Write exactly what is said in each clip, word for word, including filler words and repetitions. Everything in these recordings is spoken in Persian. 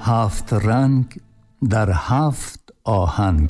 هفت رنگ در هفت آهنگ.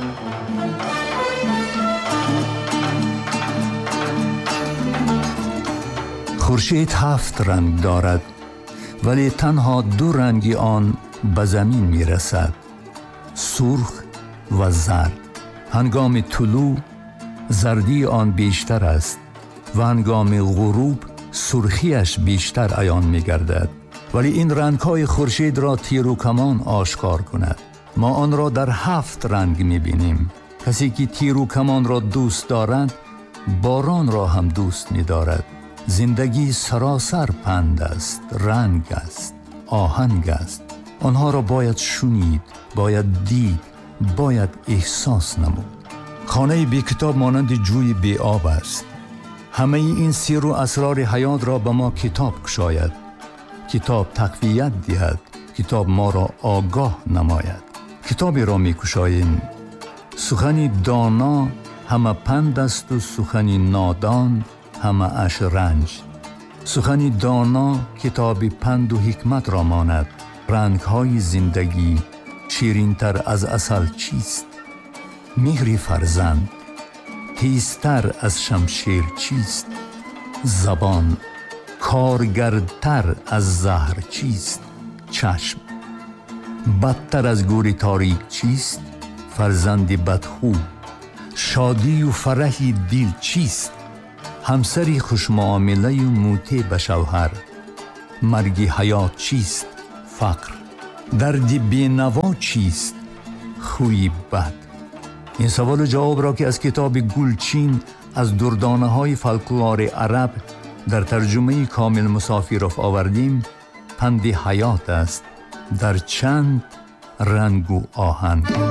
خورشید هفت رنگ دارد، ولی تنها دو رنگی آن به زمین می رسد، سرخ و زرد. هنگام طلوع زردی آن بیشتر است و هنگام غروب سرخیش بیشتر عیان می گردد. ولی این رنگ‌های خورشید را تیر و کمان آشکار کند. ما آن را در هفت رنگ می بینیم. کسی که تیر و کمان را دوست دارد، باران را هم دوست می دارد. زندگی سراسر پند است، رنگ است، آهنگ است. آنها را باید شنید، باید دید، باید احساس نمود. خانه بی کتاب مانند جوی بی آب است. همه این سر و اسرار حیات را به ما کتاب کشاید. کتاب تقویت دهد، کتاب ما را آگاه نماید. کتابی را می کشاییم. سخنی دانا همه پند است و سخنی نادان همه اش رنج. سخنی دانا کتاب پند و حکمت را ماند. رنگ‌های زندگی شیرین‌تر از عسل چیست؟ مهر فرزند تیزتر از شمشیر چیست؟ زبان کارگردتر از زهر چیست؟ چشم بدتر از گوری تاریک چیست؟ فرزند بدخو. شادی و فرحی دل چیست؟ همسری خوشمعامله و موته به شوهر. مرگ حیات چیست؟ فقر. درد بینوا چیست؟ خوی بد. این سوال جواب را که از کتاب گلچین از دردانه های فلکلور عرب در ترجمه کامل مسافیروف آوردیم، پند حیات است در چند رنگ و آهنگ.